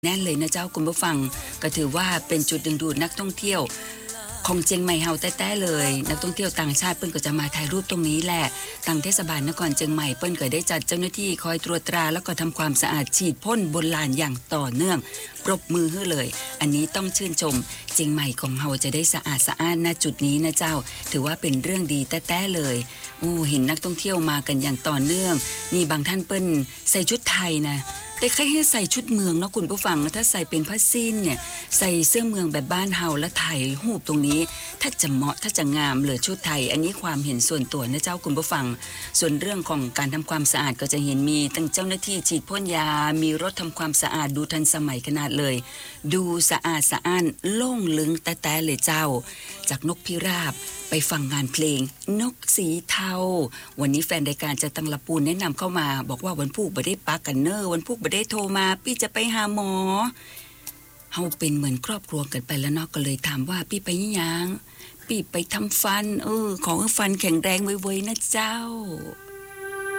แน่นเลยนะเจ้าคุณผู้ฟังก็ถือว่าเป็นจุดดึงดูดนักท่องเที่ยวของเชียงใหม่เฮาแต้ๆเลยนักท่องเที่ยวต่างชาติเปิ้นก็จะมาถ่ายรูปตรงนี้แหละทางเทศบาลนครเชียงใหม่เปิ้นก็ได้จัดเจ้าหน้าที่คอยตรวจตราแล้วก็ทำความสะอาดฉีดพ่นบนลานอย่างต่อเนื่องปรบมือให้เลยอันนี้ต้องชื่นชมเชียงใหม่ของเฮาจะได้สะอาดสะอ้านณจุดนี้นะเจ้าถือว่าเป็นเรื่องดีแต้ๆเลยเห็นนักท่องเที่ยวมากันอย่างต่อเนื่องนี่บางท่านเปิ้นใส่ชุดไทยนะแต่ใครให้ใส่ชุดเมืองเนาะคุณผู้ฟังถ้าใส่เป็นผ้าสิ้นเนี่ยใส่เสื้อเมืองแบบบ้านเฮาและถ่ายรูปตรงนี้ถ้าจะเหมาะถ้าจะงามเลยชุดไทยอันนี้ความเห็นส่วนตัวนะเจ้าคุณผู้ฟังส่วนเรื่องของการทำความสะอาดก็จะเห็นมีตั้งเจ้าหน้าที่ฉีดพ่นยามีรถทำความสะอาดดูทันสมัยขนาดเลยดูสะอาดสะอ้านโล่งลึงแต้ๆเลยเจ้าจากนกพิราบไปฟังงานเพลงนกสีเทาวันนี้แฟนรายการจะตังละปูนแนะนำเข้ามาบอกว่าวันพุธบ่ได้ปากันเนอร์วันพุธบ่ได้โทรมาพี่จะไปหาหมอเฮาเป็นเหมือนครอบครัวกันไปแล้วเนาะก็เลยถามว่าพี่ไปยังพี่ไปทำฟันขอให้ฟันแข็งแรงไวๆนะเจ้า